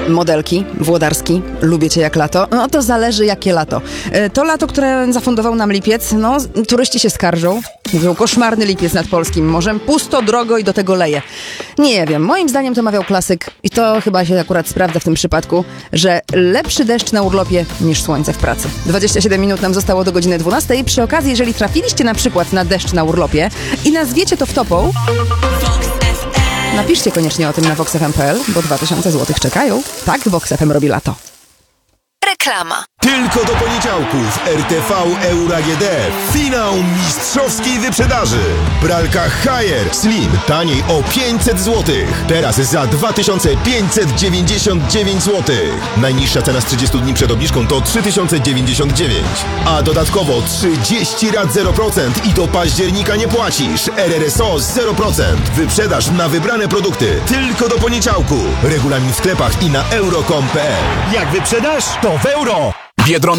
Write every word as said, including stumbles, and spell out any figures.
modelki, Włodarski, lubię cię jak lato. No to zależy jakie lato. To lato, które zafundował nam lipiec, no turyści się skarżą. Mówią, koszmarny lipiec nad polskim morzem, pusto, drogo i do tego leje. Nie wiem, moim zdaniem to mawiał klasyk i to chyba się akurat sprawdza w tym przypadku, że lepszy deszcz na urlopie niż słońce w pracy. dwadzieścia siedem minut nam zostało do godziny dwunastej. Przy okazji, jeżeli trafiliście na przykład na deszcz na urlopie i nazwiecie to wtopą, napiszcie koniecznie o tym na vox f m kropka p l, bo dwa tysiące złotych czekają. Tak, Vox F M robi lato. Reklama. Tylko do poniedziałku w R T V Euro A G D. Finał mistrzowskiej wyprzedaży. Pralka Haier Slim taniej o pięćset złotych. Teraz za dwa tysiące pięćset dziewięćdziesiąt dziewięć złotych. Najniższa cena z trzydziestu dni przed obniżką to trzy tysiące dziewięćdziesiąt dziewięć. A dodatkowo trzydzieści rat zero procent i do października nie płacisz. R R S O zero procent. Wyprzedaż na wybrane produkty. Tylko do poniedziałku. Regulamin w sklepach i na euro kropka com kropka p l. Jak wyprzedasz, to w euro! Biedronka